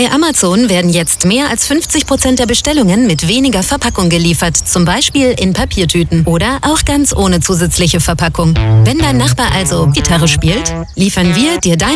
Bei Amazon werden jetzt mehr als 50% der Bestellungen mit weniger Verpackung geliefert, zum Beispiel in Papiertüten oder auch ganz ohne zusätzliche Verpackung. Wenn dein Nachbar also Gitarre spielt, liefern wir dir deine